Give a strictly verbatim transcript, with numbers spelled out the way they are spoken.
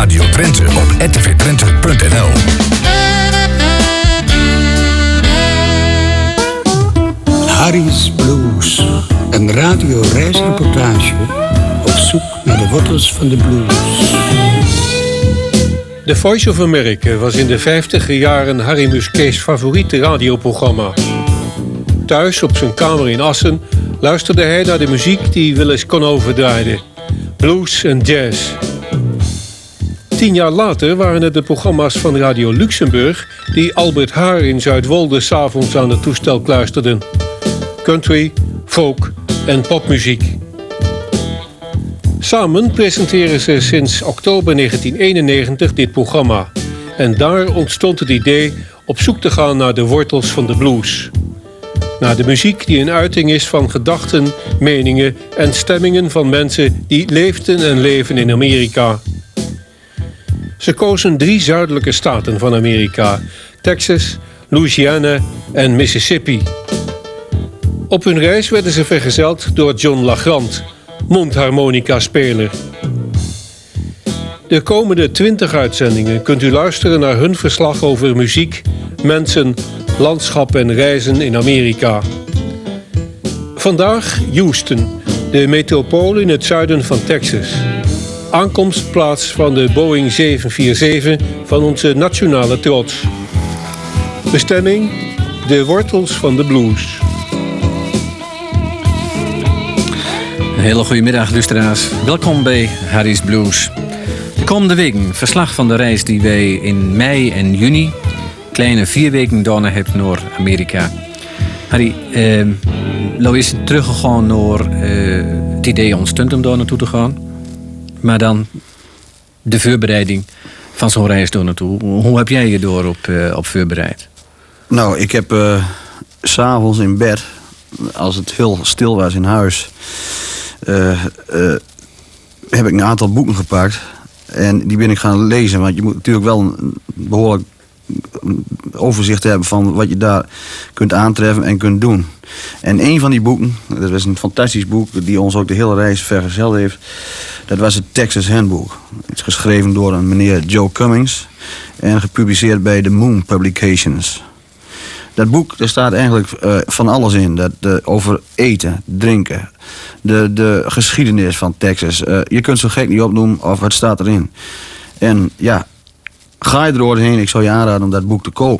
Radio Drenthe op r t v drenthe punt n l. Harry's Blues, een radio-reisreportage op zoek naar de wortels van de blues. The Voice of America was in de vijftiger jaren Harry Musquet's favoriete radioprogramma. Thuis op zijn kamer in Assen luisterde hij naar de muziek die Willis Conover draaide. Blues en jazz. Tien jaar later waren het de programma's van Radio Luxemburg die Albert Haar in Zuidwolde 's avonds aan het toestel kluisterden. Country, folk en popmuziek. Samen presenteren ze sinds oktober negentien eenennegentig dit programma. En daar ontstond het idee op zoek te gaan naar de wortels van de blues. Naar de muziek die een uiting is van gedachten, meningen en stemmingen van mensen die leefden en leven in Amerika. Ze kozen drie zuidelijke staten van Amerika: Texas, Louisiana en Mississippi. Op hun reis werden ze vergezeld door John LaGrant, mondharmonica-speler. De komende twintig uitzendingen kunt u luisteren naar hun verslag over muziek, mensen, landschap en reizen in Amerika. Vandaag Houston, de metropool in het zuiden van Texas. Aankomstplaats van de Boeing zeven vier zeven van onze nationale trots. Bestemming: de wortels van de blues. Een hele goede middag, luisteraars. Welkom bij Harry's Blues. De komende weken verslag van de reis die wij in mei en juni, kleine vier weken daarna hebben naar Amerika. Harry, eh, nou is het teruggegaan naar eh, het idee ontstond om daar naartoe te gaan. Maar dan de voorbereiding van zo'n reis door naartoe. Hoe heb jij je door op, uh, op voorbereid? Nou, ik heb uh, 's avonds in bed, als het heel stil was in huis, uh, uh, heb ik een aantal boeken gepakt. En die ben ik gaan lezen. Want je moet natuurlijk wel een behoorlijk overzicht hebben van wat je daar kunt aantreffen en kunt doen. En een van die boeken, dat was een fantastisch boek die ons ook de hele reis vergezeld heeft, dat was het Texas Handbook. Het is geschreven door een meneer Joe Cummings en gepubliceerd bij The Moon Publications. Dat boek, daar staat eigenlijk uh, van alles in. Dat, uh, over eten, drinken, de, de geschiedenis van Texas. Uh, je kunt zo gek niet opnoemen of het staat erin. En ja, ga je er doorheen, ik zou je aanraden om dat boek te kopen.